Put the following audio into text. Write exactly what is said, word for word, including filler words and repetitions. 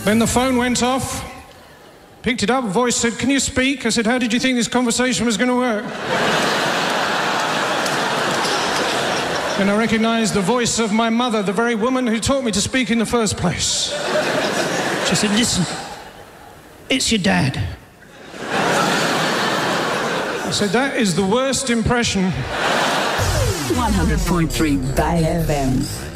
Then the phone went off. Picked it up, a voice said, "Can you speak?" I said, "How did you think this conversation was going to work?" And I recognised the voice of my mother, the very woman who taught me to speak in the first place. She said, "Listen, it's your dad." I said, "That is the worst impression." one hundred point three Bay F M.